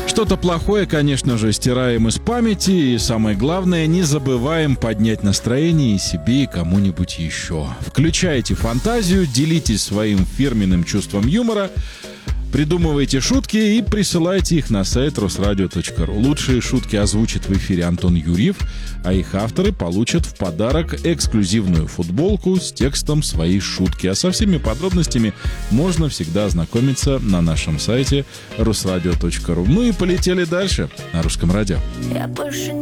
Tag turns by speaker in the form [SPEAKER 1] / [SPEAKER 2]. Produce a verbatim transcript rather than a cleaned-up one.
[SPEAKER 1] Что-то плохое, конечно же, стираем из памяти, и самое главное, не забываем поднять настроение и себе, и кому-нибудь еще. Включайте фантазию, делитесь своим фирменным чувством юмора, придумывайте шутки и присылайте их на сайт русрадио точка ру. Лучшие шутки озвучит в эфире Антон Юрьев, а их авторы получат в подарок эксклюзивную футболку с текстом своей шутки. А со всеми подробностями можно всегда ознакомиться на нашем сайте русрадио точка ру. Ну и полетели дальше на Русском радио.